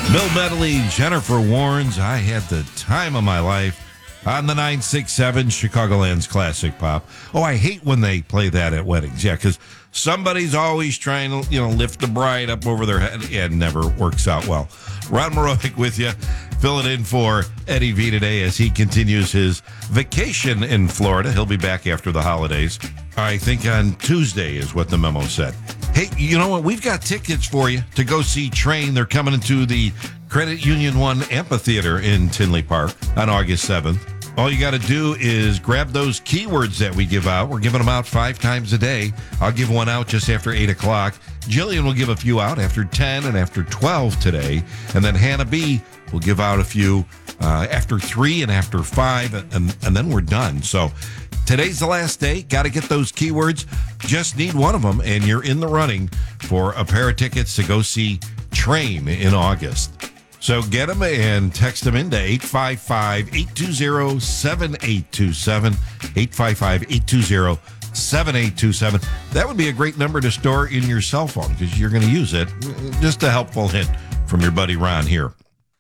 Bill Medley, Jennifer Warnes, I had the time of my life on the 967 Chicagoland's Classic Pop. Oh, I hate when they play that at weddings. Yeah, because somebody's always trying to, lift the bride up over their head and never works out well. Ron Morovic with you, filling in for Eddie V today as he continues his vacation in Florida. He'll be back after the holidays. I think on Tuesday is what the memo said. Hey, you know what? We've got tickets for you to go see Train. They're coming into the Credit Union One Amphitheater in Tinley Park on August 7th. All you got to do is grab those keywords that we give out. We're giving them out 5 times a day. I'll give one out just after 8 o'clock. Jillian will give a few out after 10 and after 12 today. And then Hannah B will give out a few after 3 and after 5. And then we're done. So today's the last day. Got to get those keywords. Just need one of them, and you're in the running for a pair of tickets to go see Train in August. So get them and text them into 855-820-7827, 855-820-7827. That would be a great number to store in your cell phone because you're going to use it. Just a helpful hint from your buddy Ron here.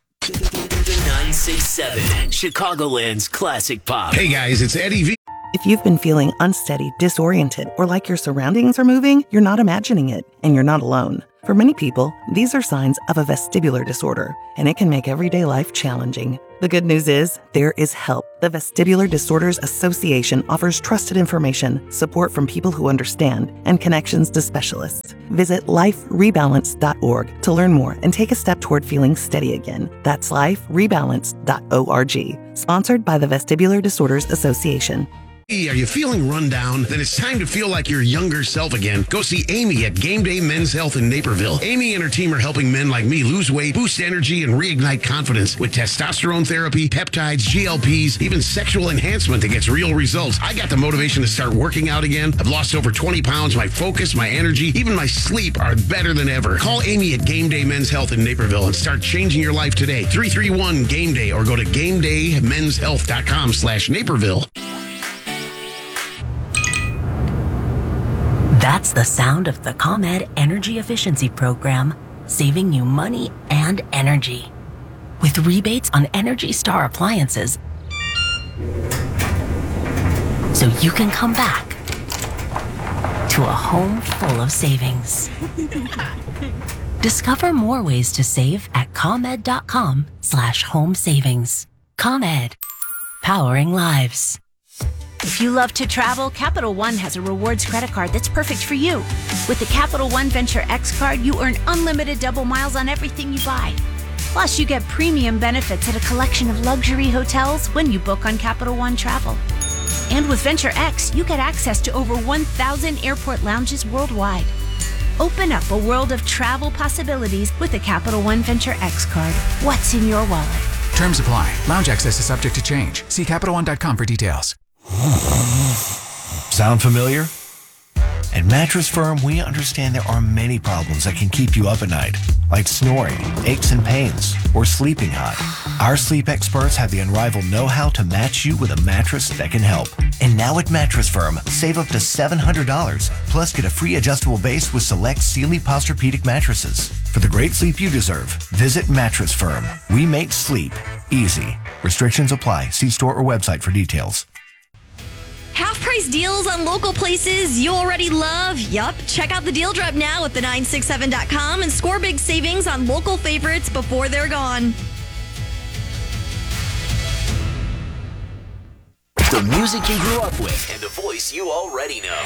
967, Chicagoland's Classic Pop. Hey guys, it's Eddie V. If you've been feeling unsteady, disoriented, or like your surroundings are moving, you're not imagining it, and you're not alone. For many people, these are signs of a vestibular disorder, and it can make everyday life challenging. The good news is, there is help. The Vestibular Disorders Association offers trusted information, support from people who understand, and connections to specialists. Visit liferebalance.org to learn more and take a step toward feeling steady again. That's liferebalance.org. Sponsored by the Vestibular Disorders Association. Hey, are you feeling run down? Then it's time to feel like your younger self again. Go see Amy at Game Day Men's Health in Naperville. Amy and her team are helping men like me lose weight, boost energy, and reignite confidence with testosterone therapy, peptides, GLPs, even sexual enhancement that gets real results. I got the motivation to start working out again. I've lost over 20 pounds. My focus, my energy, even my sleep are better than ever. Call Amy at Game Day Men's Health in Naperville and start changing your life today. 331-GAME-DAY or go to GameDayMen'sHealth.com/Naperville. That's the sound of the ComEd Energy Efficiency Program, saving you money and energy. With rebates on Energy Star appliances, so you can come back to a home full of savings. Discover more ways to save at ComEd.com/home savings. ComEd, powering lives. If you love to travel, Capital One has a rewards credit card that's perfect for you. With the Capital One Venture X card, you earn unlimited double miles on everything you buy. Plus, you get premium benefits at a collection of luxury hotels when you book on Capital One Travel. And with Venture X, you get access to over 1,000 airport lounges worldwide. Open up a world of travel possibilities with the Capital One Venture X card. What's in your wallet? Terms apply. Lounge access is subject to change. See CapitalOne.com for details. Sound familiar? At Mattress Firm, we understand there are many problems that can keep you up at night, like snoring, aches and pains, or sleeping hot. Our sleep experts have the unrivaled know-how to match you with a mattress that can help. And now at Mattress Firm, save up to $700, plus get a free adjustable base with select Sealy Posturepedic mattresses. For the great sleep you deserve, visit Mattress Firm. We make sleep easy. Restrictions apply. See store or website for details. Half-price deals on local places you already love? Yup. Check out the Deal Drop now at the967.com and score big savings on local favorites before they're gone. The music you grew up with and the voice you already know.